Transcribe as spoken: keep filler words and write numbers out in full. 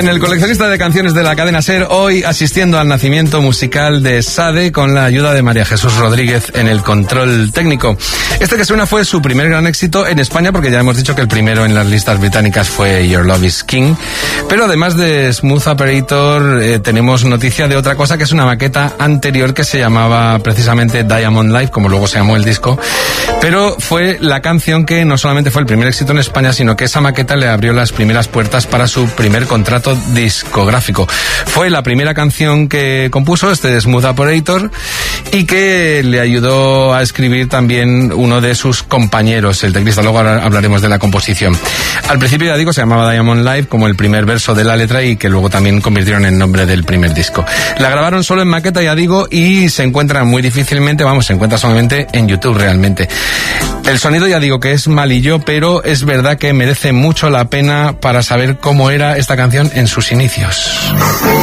el coleccionista de canciones de la cadena SER, hoy asistiendo al nacimiento musical de Sade con la ayuda de María Jesús Rodríguez en el control técnico. Este que suena fue su primer gran éxito en España, porque ya hemos dicho que el primero en las listas británicas fue Your Love is King. Pero además de Smooth Operator, eh, tenemos noticia de otra cosa, que es una maqueta anterior que se llamaba precisamente Diamond Life, como luego se llamó el disco. Pero fue la canción que no solamente fue el primer éxito en España, sino que esa maqueta le abrió las primeras puertas para su primer contrato discográfico. Fue la primera canción que compuso, este Smooth Operator, y que le ayudó a escribir también uno de sus compañeros, el teclista. Luego hablaremos de la composición. Al principio, ya digo, se llamaba Diamond Life como el primer verso de la letra, y que luego también convirtieron en nombre del primer disco. La grabaron solo en maqueta, ya digo, y se encuentra muy difícilmente, vamos, se encuentra solamente en YouTube realmente. El sonido, ya digo, que es malillo, pero es verdad que merece mucho la pena para saber cómo era esta canción en sus inicios.